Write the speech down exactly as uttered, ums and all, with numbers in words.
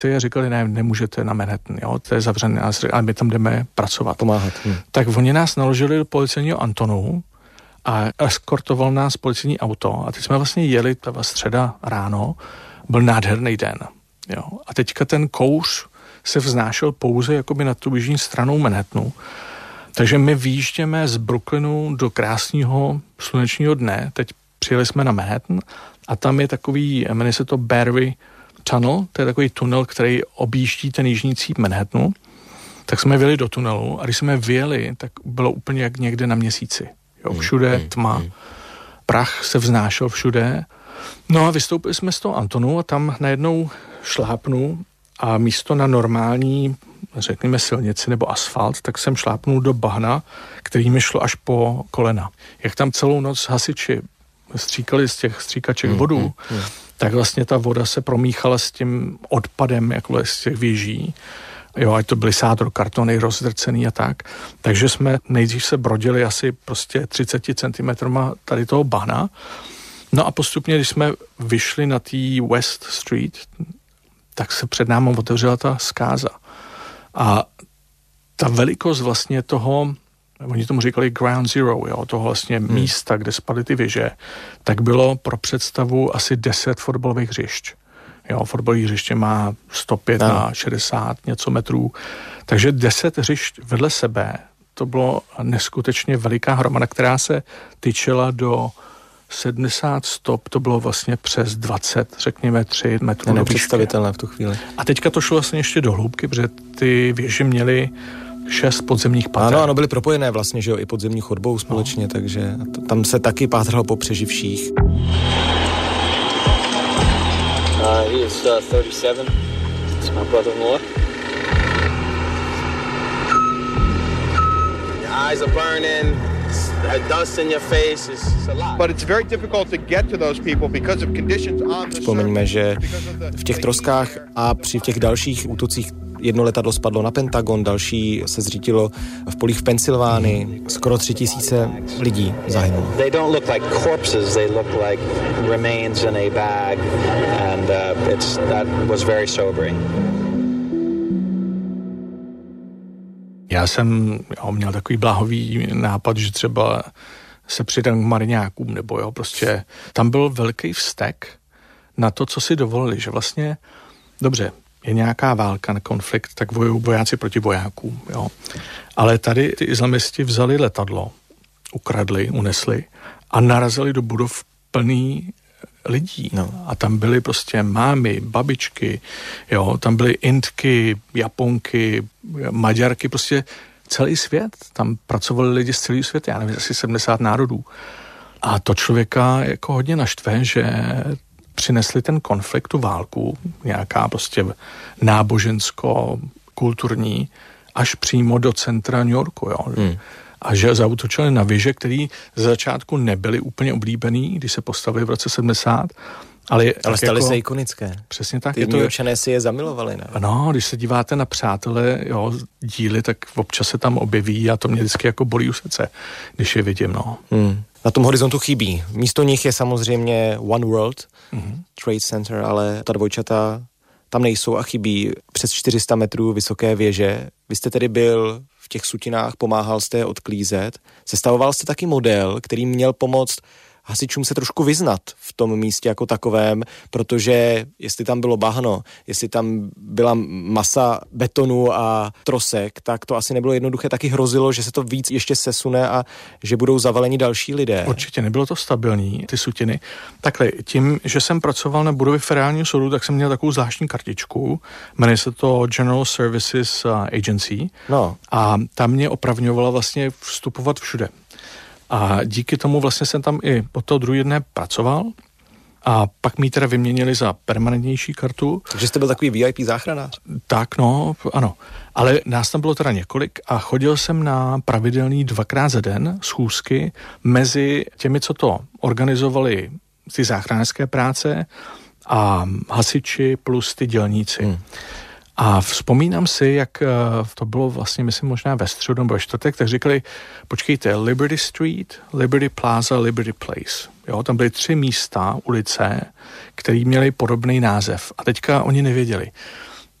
A říkali, ne, nemůžete na Manhattan, jo, to je zavřené, ale my tam jdeme pracovat. Pomáhat. Hm. Tak oni nás naložili do policejního Antonu a eskortoval nás policejní auto a teď jsme vlastně jeli, ta středa ráno, byl nádherný den, jo. A teďka ten kouř se vznášel pouze jakoby na tu jižní stranou Manhattanu. Takže my výjížděme z Brooklynu do krásného slunečního dne, teď přijeli jsme na Manhattan a tam je takový, jmenuje se to Battery Tunnel, to je takový tunel, který objíždí ten jižní cíp Manhattanu. Tak jsme vyjeli do tunelu a když jsme vyjeli, tak bylo úplně jak někde na měsíci. Jo, všude tma, prach se vznášel všude. No a vystoupili jsme z toho Antonu a tam najednou šlápnu a místo na normální, řekněme, silnici nebo asfalt, tak jsem šlápnul do bahna, který mi šlo až po kolena. Jak tam celou noc hasiči stříkali z těch stříkaček vodu, mm, mm, mm. tak vlastně ta voda se promíchala s tím odpadem jakhle z těch věží. Jo, ať to byly sádrokartony rozdrcený a tak. Takže jsme nejdřív se brodili asi prostě třicet centimetrů tady toho bahna. No a postupně, když jsme vyšli na té West Street, tak se před námi otevřela ta zkáza. A ta velikost vlastně toho, oni tomu říkali Ground Zero, jo, toho vlastně hmm. místa, kde spadly ty věže, tak bylo pro představu asi deset fotbalových hřišť. Jo, fotbalové hřiště má sto pět no. na šedesát něco metrů. Takže deset hřišť vedle sebe, to bylo neskutečně veliká hromada, která se tyčila do sedmdesát stop, to bylo vlastně přes dvacet, řekněme tři metrů. Nepředstavitelné v tu chvíli. A teďka to šlo vlastně ještě do hloubky, protože ty věže měly šest podzemních pater. Ano, ano, byly propojené vlastně, že jo, i podzemní chodbou společně, no. Takže to, tam se taky pátralo po přeživších. Uh, he is uh, thirty-seven. It's my brother-in-law. Your eyes are burning. Dust in your face is a lot. But it's very difficult to get to those people because of conditions on the. Vzpomeňme, že v těch troskách a při těch dalších útocích jedno letadlo spadlo na Pentagon, další se zřítilo v polích v Pensylvánii. Skoro tři tisíce lidí zahynulo. They don't look like corpses, they look like remains in a bag, and uh, it's that was very sobering. Já jsem jo, měl takový bláhový nápad, že třeba se přidám k mariňákům, nebo jo, prostě tam byl velký vztek na to, co si dovolili, že vlastně, dobře, je nějaká válka, konflikt, tak vojují vojáci proti vojákům, jo. Ale tady ty islamisti vzali letadlo, ukradli, unesli a narazili do budov plný lidí. No. A tam byly prostě mámy, babičky, jo, tam byly Indky, Japonky, Maďarky, prostě celý svět. Tam pracovali lidi z celého světa, já nevím, asi sedmdesát národů. A to člověka jako hodně naštve, že přinesli ten konflikt, tu válku, nějaká prostě nábožensko-kulturní, až přímo do centra New Yorku, jo. Hmm. A že zaútočili na věže, které ze začátku nebyly úplně oblíbený, když se postavili v roce sedmdesát, ale, ale staly jako, se ikonické. Přesně tak. Ty Newyorčané si je zamilovali. Ne? No, když se díváte na Přátelé, jo, díly, tak občas se tam objeví a to mě vždycky jako bolí u srdce, když je vidím, no. Hmm. Na tom horizontu chybí. Místo nich je samozřejmě One World mm-hmm. Trade Center, ale ta dvojčata tam nejsou a chybí přes čtyři sta metrů vysoké věže. Vy jste tedy byl v těch sutinách, pomáhal jste je odklízet. Sestavoval jste taky model, který měl pomoct hasičům se trošku vyznat v tom místě jako takovém, protože jestli tam bylo bahno, jestli tam byla masa betonu a trosek, tak to asi nebylo jednoduché, taky hrozilo, že se to víc ještě sesune a že budou zavaleni další lidé. Určitě nebylo to stabilní, ty sutiny. Takhle, tím, že jsem pracoval na budově federálního soudu, tak jsem měl takovou zvláštní kartičku, jmenuje se to General Services Agency, no. A ta mě opravňovala vlastně vstupovat všude. A díky tomu vlastně jsem tam i po toho druhý dne pracoval a pak mi teda vyměnili za permanentnější kartu. Takže jste byl takový V I P záchranář? Tak, no, ano. Ale nás tam bylo teda několik a chodil jsem na pravidelný dvakrát za den schůzky mezi těmi, co to organizovali ty záchranářské práce a hasiči plus ty dělníci. Hmm. A vzpomínám si, jak to bylo vlastně, myslím, možná ve středu nebo ve čtvrtek, tak říkali, počkejte, Liberty Street, Liberty Plaza, Liberty Place. Jo, tam byly tři místa, ulice, které měly podobný název. A teďka oni nevěděli.